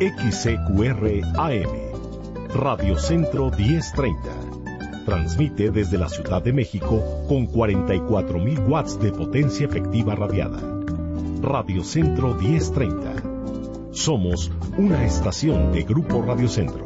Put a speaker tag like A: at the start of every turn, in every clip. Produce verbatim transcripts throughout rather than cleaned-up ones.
A: X C Q R A M, Radio Centro diez treinta. Transmite desde la Ciudad de México con cuarenta y cuatro mil watts de potencia efectiva radiada. Radio Centro diez treinta. Somos una estación de Grupo Radio Centro.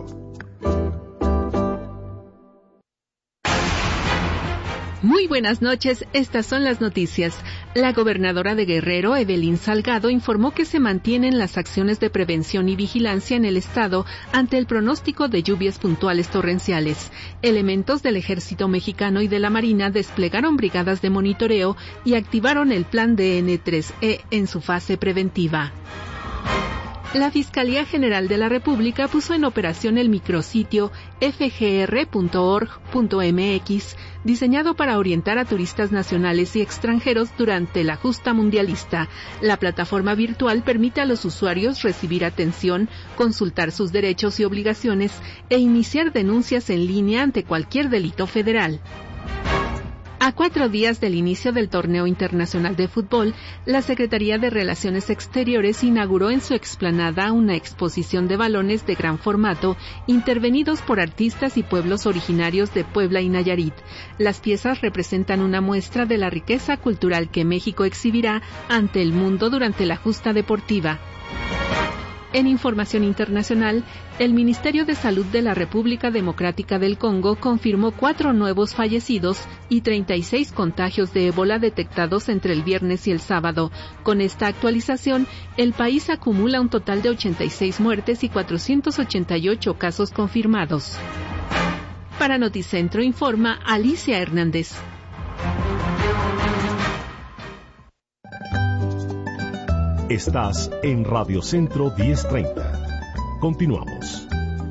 B: Muy buenas noches, estas son las noticias. La gobernadora de Guerrero, Evelyn Salgado, informó que se mantienen las acciones de prevención y vigilancia en el estado ante el pronóstico de lluvias puntuales torrenciales. Elementos del Ejército Mexicano y de la Marina desplegaron brigadas de monitoreo y activaron el plan D N tres E en su fase preventiva. La Fiscalía General de la República puso en operación el micrositio f g r punto org punto m x, diseñado para orientar a turistas nacionales y extranjeros durante la justa mundialista. La plataforma virtual permite a los usuarios recibir atención, consultar sus derechos y obligaciones e iniciar denuncias en línea ante cualquier delito federal. A cuatro días del inicio del Torneo Internacional de Fútbol, la Secretaría de Relaciones Exteriores inauguró en su explanada una exposición de balones de gran formato, intervenidos por artistas y pueblos originarios de Puebla y Nayarit. Las piezas representan una muestra de la riqueza cultural que México exhibirá ante el mundo durante la justa deportiva. En información internacional, el Ministerio de Salud de la República Democrática del Congo confirmó cuatro nuevos fallecidos y treinta y seis contagios de ébola detectados entre el viernes y el sábado. Con esta actualización, el país acumula un total de ochenta y seis muertes y cuatrocientos ochenta y ocho casos confirmados. Para Noticentro informa Alicia Hernández.
A: Estás en Radio Centro diez treinta. Continuamos.